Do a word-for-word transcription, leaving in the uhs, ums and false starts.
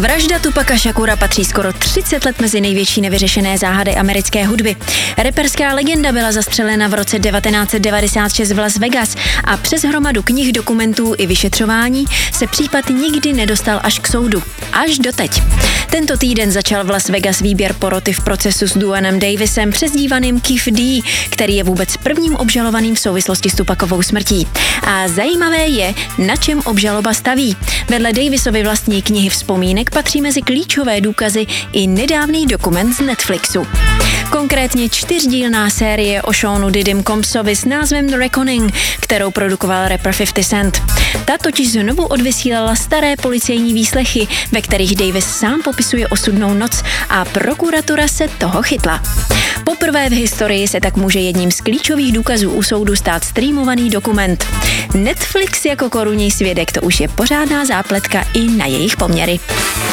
Vražda Tupaca Shakura patří skoro třicet let mezi největší nevyřešené záhady americké hudby. Reperská legenda byla zastřelena v roce devatenáct set devadesát šest v Las Vegas a přes hromadu knih, dokumentů i vyšetřování se případ nikdy nedostal až k soudu. Až doteď. Tento týden začal v Las Vegas výběr poroty v procesu s Duanem Davisem, přezdívaným Keef D, který je vůbec prvním obžalovaným v souvislosti s Tupacovou smrtí. A zajímavé je, na čem obžaloba staví. Vedle Davisovy vlastní knihy vzpomínek patří mezi klíčové důkazy i nedávný dokument z Netflixu. Konkrétně čtyřdílná série o Seanu Diddym Combsovi s názvem The Reckoning, kterou produkoval rapper fifty cent. Ta totiž znovu odvysílala staré policejní výslechy, ve kterých Davis sám popisuje osudnou noc a prokuratura se toho chytla. Poprvé v historii se tak může jedním z klíčových důkazů u soudu stát streamovaný dokument. Netflix jako korunní svědek, to už je pořádná zápletka i na jejich poměry.